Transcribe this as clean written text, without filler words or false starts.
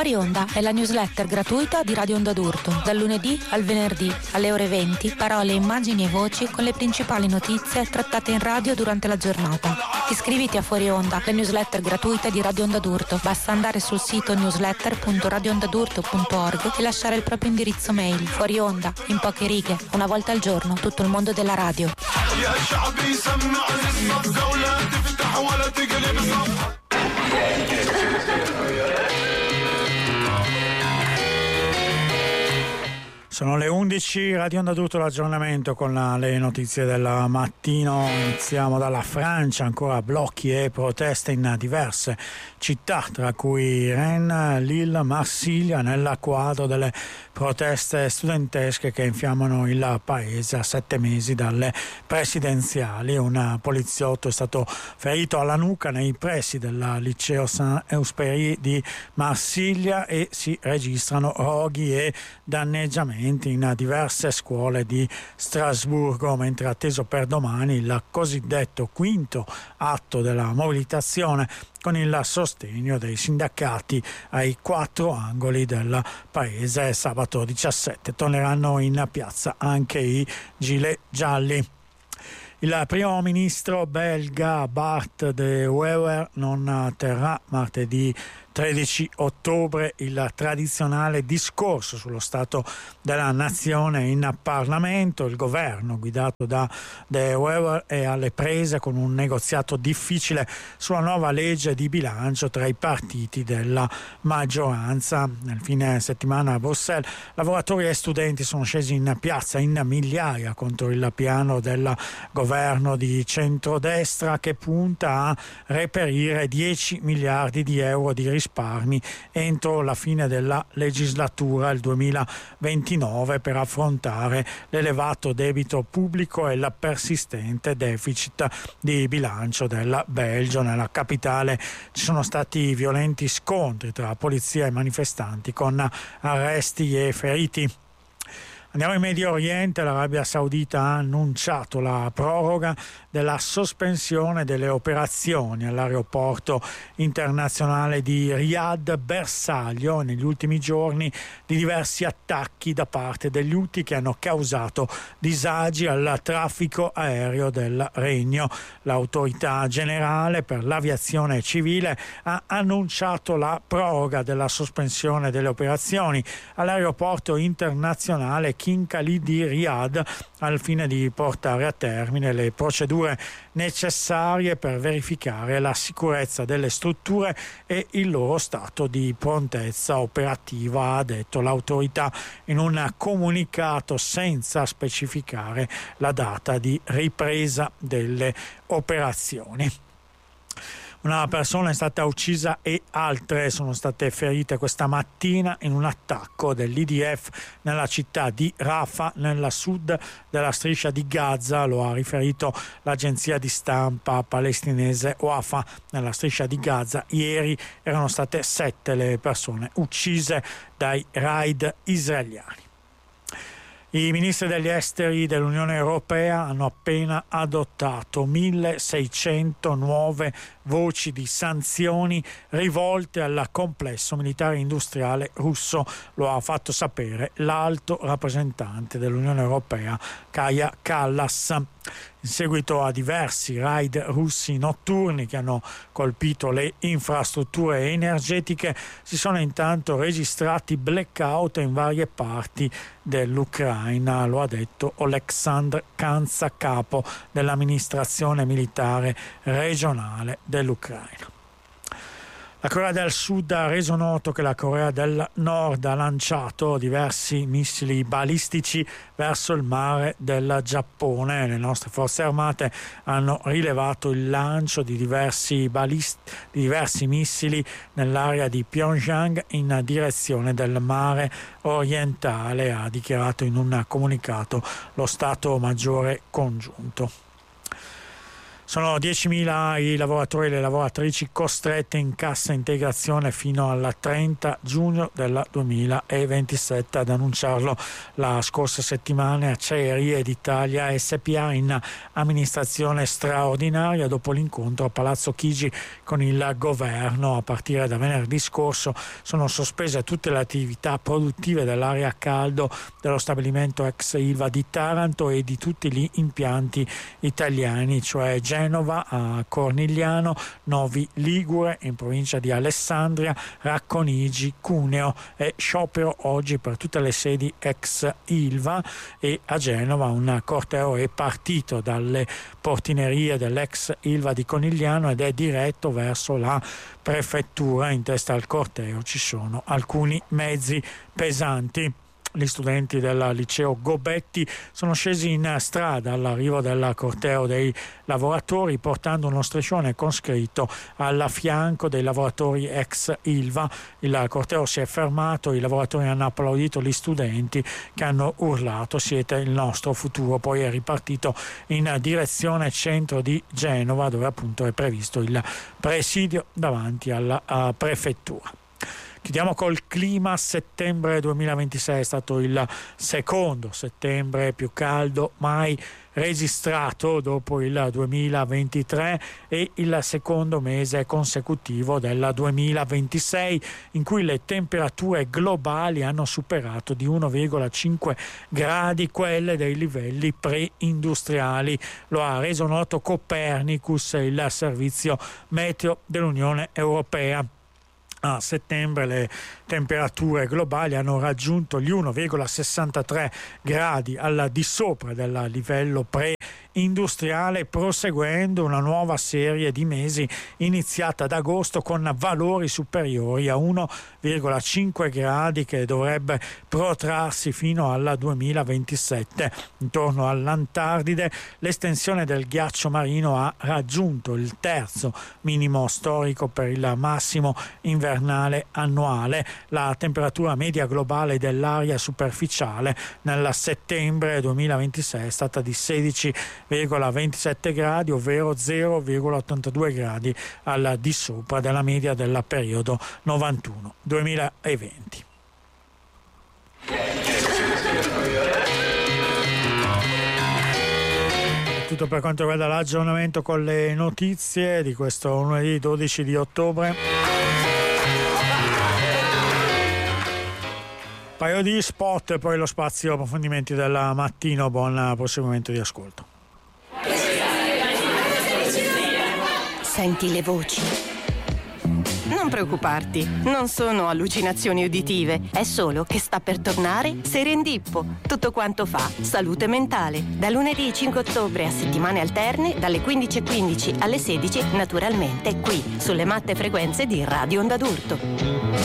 Fuori Onda è la newsletter gratuita di Radio Onda d'Urto, dal lunedì al venerdì alle ore 20, parole, immagini e voci con le principali notizie trattate in radio durante la giornata. Iscriviti a Fuori Onda, la newsletter gratuita di Radio Onda d'Urto. Basta andare sul sito newsletter.radioondadurto.org e lasciare il proprio indirizzo mail. Fuori Onda, in poche righe, una volta al giorno, tutto il mondo della radio. Sono le 11, Radio Onda d'Urto, l'aggiornamento con le notizie del mattino. Iniziamo dalla Francia, ancora blocchi e proteste in diverse città, tra cui Rennes, Lille, Marsiglia, nel quadro delle proteste studentesche che infiammano il paese a 7 mesi dalle presidenziali. Un poliziotto è stato ferito alla nuca nei pressi del liceo Saint-Exupéry di Marsiglia e si registrano roghi e danneggiamenti in diverse scuole di Strasburgo, mentre è atteso per domani il cosiddetto quinto atto della mobilitazione con il sostegno dei sindacati ai 4 angoli del paese. Sabato 17 torneranno in piazza anche i gilet gialli. Il primo ministro belga Bart De Wever non terrà martedì 13 ottobre il tradizionale discorso sullo stato della nazione in Parlamento. Il governo guidato da De Wever è alle prese con un negoziato difficile sulla nuova legge di bilancio tra i partiti della maggioranza. Nel fine settimana a Bruxelles lavoratori e studenti sono scesi in piazza in migliaia contro il piano del governo di centrodestra che punta a reperire 10 miliardi di euro di risparmi entro la fine della legislatura, il 2029, per affrontare l'elevato debito pubblico e il persistente deficit di bilancio del Belgio. Nella capitale ci sono stati violenti scontri tra polizia e manifestanti con arresti e feriti. Andiamo in Medio Oriente. L'Arabia Saudita ha annunciato la proroga della sospensione delle operazioni all'aeroporto internazionale di Riyadh bersaglio negli ultimi giorni di diversi attacchi da parte degli Houthi che hanno causato disagi al traffico aereo del Regno. L'autorità generale per l'aviazione civile ha annunciato la proroga della sospensione delle operazioni all'aeroporto internazionale King Khalid di Riyadh al fine di portare a termine le procedure necessarie per verificare la sicurezza delle strutture e il loro stato di prontezza operativa, ha detto l'autorità in un comunicato senza specificare la data di ripresa delle operazioni. Una persona è stata uccisa e altre sono state ferite questa mattina in un attacco dell'IDF nella città di Rafah, nella sud della striscia di Gaza. Lo ha riferito l'agenzia di stampa palestinese Wafa. Nella striscia di Gaza ieri erano state 7 le persone uccise dai raid israeliani. I ministri degli esteri dell'Unione Europea hanno appena adottato 1.600 nuove voci di sanzioni rivolte al complesso militare industriale russo. Lo ha fatto sapere l'alto rappresentante dell'Unione Europea Kaja Kallas. In seguito a diversi raid russi notturni che hanno colpito le infrastrutture energetiche, si sono intanto registrati blackout in varie parti dell'Ucraina, lo ha detto Oleksandr Kanza, capo dell'amministrazione militare regionale dell'Ucraina. La Corea del Sud ha reso noto che la Corea del Nord ha lanciato diversi missili balistici verso il mare del Giappone. Le nostre forze armate hanno rilevato il lancio di diversi missili nell'area di Pyongyang in direzione del mare orientale, ha dichiarato in un comunicato lo Stato Maggiore Congiunto. Sono 10.000 i lavoratori e le lavoratrici costrette in cassa integrazione fino al 30 giugno del 2027, ad annunciarlo la scorsa settimana Acciaierie d'Italia SPA in amministrazione straordinaria dopo l'incontro a Palazzo Chigi con il governo. A partire da venerdì scorso sono sospese tutte le attività produttive dell'area a caldo dello stabilimento ex Ilva di Taranto e di tutti gli impianti italiani, cioè Genova, a Cornigliano, Novi Ligure in provincia di Alessandria, Racconigi, Cuneo, e sciopero oggi per tutte le sedi ex Ilva. E a Genova un corteo è partito dalle portinerie dell'ex Ilva di Conigliano ed è diretto verso la prefettura. In testa al corteo ci sono alcuni mezzi pesanti. Gli studenti del liceo Gobetti sono scesi in strada all'arrivo del corteo dei lavoratori portando uno striscione con scritto al fianco dei lavoratori ex Ilva. Il corteo si è fermato, i lavoratori hanno applaudito gli studenti che hanno urlato "siete il nostro futuro", poi è ripartito in direzione centro di Genova, dove appunto è previsto il presidio davanti alla prefettura. Chiudiamo col clima. Settembre 2026 è stato il secondo settembre più caldo mai registrato dopo il 2023 e il secondo mese consecutivo del 2026 in cui le temperature globali hanno superato di 1,5 gradi quelle dei livelli pre-industriali. Lo ha reso noto Copernicus, il servizio meteo dell'Unione Europea. A settembre le temperature globali hanno raggiunto gli 1,63 gradi al di sopra del livello pre-industriale, proseguendo una nuova serie di mesi iniziata ad agosto con valori superiori a 1,5 gradi che dovrebbe protrarsi fino al 2027. Intorno all'Antartide l'estensione del ghiaccio marino ha raggiunto il terzo minimo storico per il massimo invernale annuale. La temperatura media globale dell'aria superficiale nel settembre 2026 è stata di 16,27 gradi, ovvero 0,82 gradi al di sopra della media del periodo 91-2020. Tutto per quanto riguarda l'aggiornamento con le notizie di questo lunedì 12 di ottobre. Paio di spot e poi lo spazio approfondimenti del mattino. Buon proseguimento di ascolto. Senti le voci. Non preoccuparti, non sono allucinazioni uditive, è solo che sta per tornare Serendippo. Tutto quanto fa salute mentale. Da lunedì 5 ottobre a settimane alterne, dalle 15:15 alle 16, naturalmente qui, sulle matte frequenze di Radio Onda d'Urto.